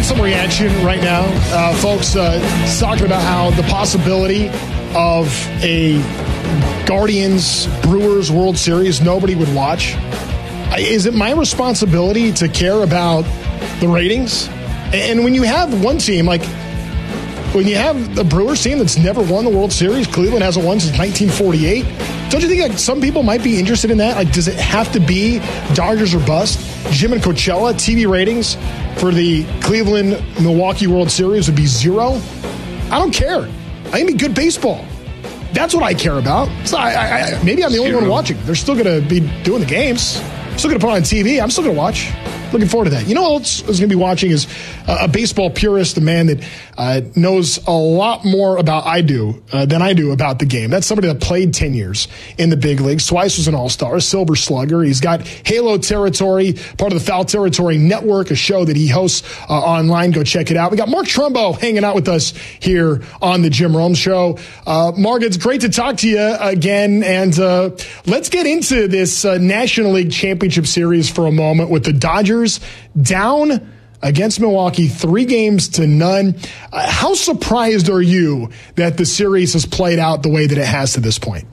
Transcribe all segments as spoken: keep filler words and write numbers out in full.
want some reaction right now. Uh, folks uh, talking about how the possibility of a Guardians-Brewers World Series nobody would watch. Is it my responsibility to care about the ratings? And when you have one team, like when you have a Brewers team that's never won the World Series, Cleveland hasn't won since nineteen forty-eight, don't you think like some people might be interested in that? Like, does it have to be Dodgers or bust? Jim and Coachella, T V ratings for the Cleveland-Milwaukee World Series would be zero? I don't care. I think it'd be good baseball. That's what I care about. So I, I, I, maybe I'm the only one watching. They're still going to be doing the games. Still going to put it on T V. I'm still going to watch. Looking forward to that. You know what else is going to be watching is a baseball purist, a man that uh, knows a lot more about I do uh, than I do about the game. That's somebody that played ten years in the big leagues. Twice was an all-star, silver slugger. He's got Halo Territory, part of the Foul Territory Network, a show that he hosts uh, online. Go check it out. We got Mark Trumbo hanging out with us here on the Jim Rome Show. Uh, Mark, it's great to talk to you again. And uh, let's get into this uh, National League Championship Series for a moment with the Dodgers down against Milwaukee, three games to none. Uh, how surprised are you that the series has played out the way that it has to this point?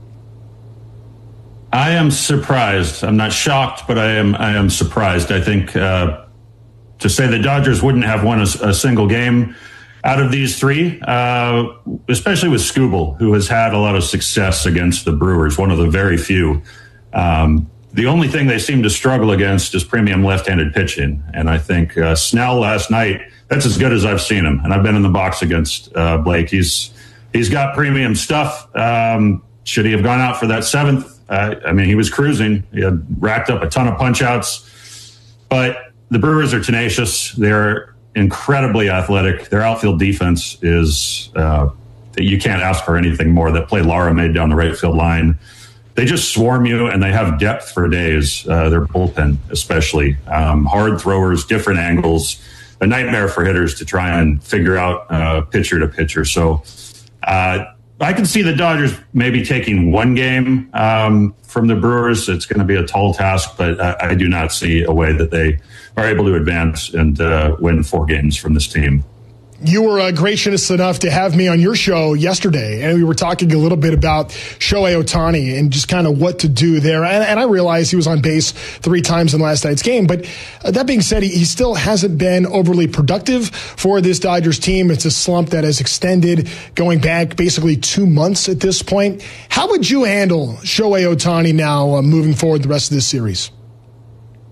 I am surprised. I'm not shocked, but I am I am surprised. I think uh, to say the Dodgers wouldn't have won a, a single game out of these three, uh, especially with Skubal, who has had a lot of success against the Brewers, one of the very few. Um, The only thing they seem to struggle against is premium left-handed pitching. And I think uh, Snell last night, that's as good as I've seen him. And I've been in the box against uh, Blake. He's He's got premium stuff. Um, should he have gone out for that seventh? Uh, I mean, he was cruising. He had racked up a ton of punch-outs. But the Brewers are tenacious. They're incredibly athletic. Their outfield defense is uh, – you can't ask for anything more. That play Lara made down the right field line, they just swarm you, and they have depth for days. Uh, their bullpen, especially um, hard throwers, different angles, a nightmare for hitters to try and figure out uh, pitcher to pitcher. So uh, I can see the Dodgers maybe taking one game um, from the Brewers. It's going to be a tall task, but I, I do not see a way that they are able to advance and uh, win four games from this team. You were uh, gracious enough to have me on your show yesterday, and we were talking a little bit about Shohei Ohtani and just kind of what to do there. And, and I realized he was on base three times in last night's game. But uh, that being said, he, he still hasn't been overly productive for this Dodgers team. It's a slump that has extended going back basically two months at this point. How would you handle Shohei Ohtani now uh, moving forward the rest of this series?